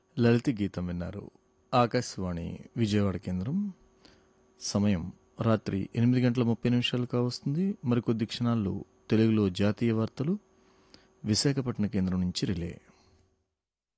లలిత గీతం విన్నారు. ఆకాశవాణి విజయవాడ కేంద్రం. సమయం రాత్రి 8:30 కావస్తుంది. మరికొద్ది క్షణాల్లో తెలుగులో జాతీయ వార్తలు విశాఖపట్నం కేంద్రం నుంచి రిలే.